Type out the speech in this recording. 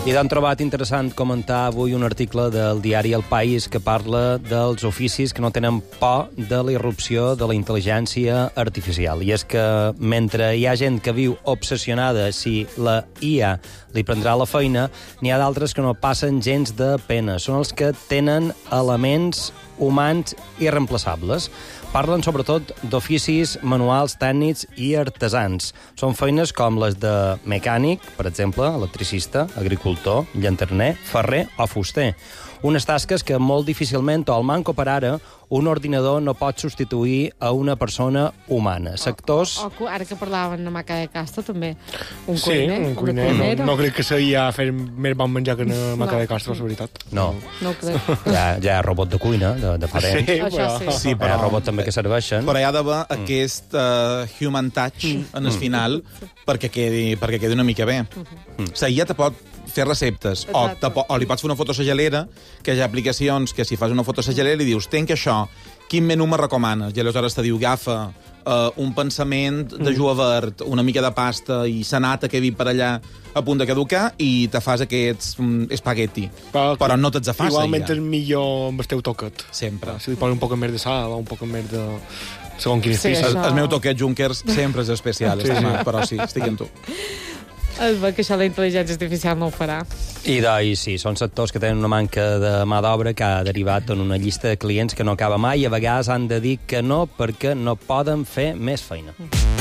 I han trobat interessant comentar avui un article del diari El País que parla dels oficis que no tenen por de la irrupció de la intel·ligència artificial. I és que mentre hi ha gent que viu obsessionada si la IA li prendrà la feina, n'hi ha d'altres que no passen gens de pena. Són els que tenen elements humans irreemplaçables. Parlen sobretot d'oficis manuals, tècnics i artesans. Són feines com les de mecànic, per exemple, electricista, agricultor, llanterner, ferrer o fuster. Unes tasques que molt difícilment, o al manco per ara, un ordinador no pot substituir a una persona humana. Sectors... Ara que parlaven de maca de casta, també. Un cuiner. No crec que seria fer més bon menjar que una maca de casta, la veritat. No. No ho crec. Hi ha robot de cuina, de parents. Sí, Hi ha robot també que serveixen. Però hi ha d'haver aquest human touch en el final perquè quedi una mica bé. La IA te pot fer receptes, o li pots fer una foto a la gelera, que hi ha aplicacions que si fas una foto a la gelera i dius, tenc això, quin menú me recomanes? I aleshores te diu, agafa un pensament de julivert, una mica de pasta i sanata que he vist per allà a punt de caducar i te fas aquests espagueti. Però no te'ls fas. Igualment és millor amb el teu toquet. Sempre. Si li posa un poc més de sal o un poc més de... Segons quin Sí, estil. El meu toquet Junkers sempre és especial, però sí, estic amb tu. Es veu que això la intel·ligència artificial no ho farà. I doncs sí, són sectors que tenen una manca de mà d'obra que ha derivat en una llista de clients que no acaba mai i a vegades han de dir que no perquè no poden fer més feina.